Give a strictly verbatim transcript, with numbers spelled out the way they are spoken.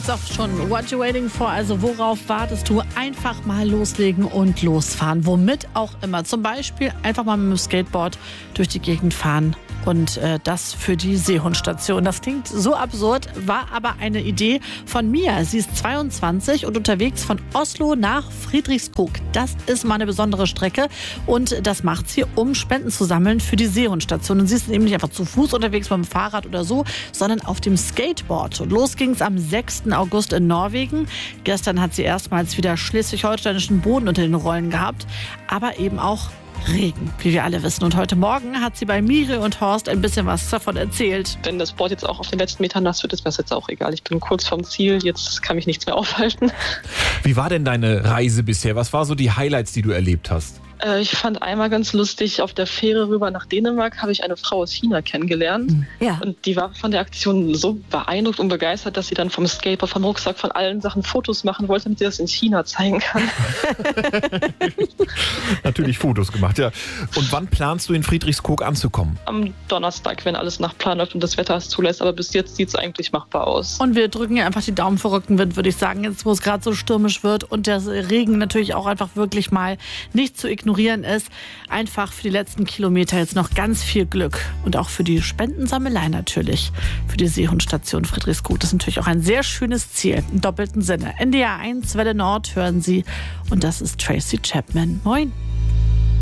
es auch schon. What you waiting for? Also worauf wartest du? Einfach mal loslegen und losfahren. Womit auch immer. Zum Beispiel einfach mal mit dem Skateboard durch die Gegend fahren. Und äh, das für die Seehundstation. Das klingt so absurd, war aber eine Idee von Mia. Sie ist zweiundzwanzig und unterwegs von Oslo nach Friedrichskoog. Das ist mal eine besondere Strecke und das macht sie, um Spenden zu sammeln für die Seehundstation. Und sie ist eben nicht einfach zu Fuß unterwegs mit dem Fahrrad oder so, sondern auf dem Skateboard. Und los ging es am sechsten August in Norwegen. Gestern hat sie erstmals wieder schleswig-holsteinischen Boden unter den Rollen gehabt, aber eben auch Regen, wie wir alle wissen. Und heute Morgen hat sie bei Miri und Horst ein bisschen was davon erzählt. Wenn das Board jetzt auch auf den letzten Metern nass wird, ist mir das jetzt auch egal. Ich bin kurz vorm Ziel, jetzt kann mich nichts mehr aufhalten. Wie war denn deine Reise bisher? Was waren so die Highlights, die du erlebt hast? Äh, ich fand einmal ganz lustig, auf der Fähre rüber nach Dänemark habe ich eine Frau aus China kennengelernt. Ja. Und die war von der Aktion so beeindruckt und begeistert, dass sie dann vom Skateboard, vom Rucksack, von allen Sachen Fotos machen wollte, damit sie das in China zeigen kann. Natürlich Fotos gemacht, ja. Und wann planst du in Friedrichskoog anzukommen? Am Donnerstag, wenn alles nach Plan läuft und das Wetter es zulässt. Aber bis jetzt sieht es eigentlich machbar aus. Und wir drücken ihr einfach die Daumen für Rückenwind, würde ich sagen, jetzt wo es gerade so stürmisch wird und der Regen natürlich auch einfach wirklich mal nicht zu ignorieren ist. Einfach für die letzten Kilometer jetzt noch ganz viel Glück. Und auch für die Spendensammelei natürlich. Für die Seehundstation Friedrichskoog. Das ist natürlich auch ein sehr schönes Ziel. Im doppelten Sinne. N D R eins, Welle Nord hören Sie. Und das ist Tracy Chapman. Moin.